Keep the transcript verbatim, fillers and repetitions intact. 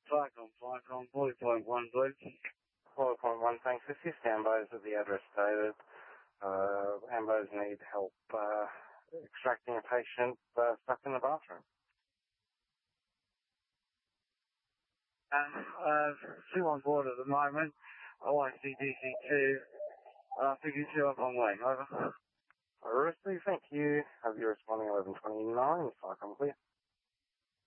Flycom, Flycom, forty point one, please. forty point one, thanks. Assist Ambos at the address stated. Uh, Ambos need help uh, extracting a patient uh, stuck in the bathroom. Um, uh, two on board at the moment. O I C D C two. Uh, fifty-two up on way, over. Receive, thank you. Have you responding eleven twenty-nine, Flycom clear.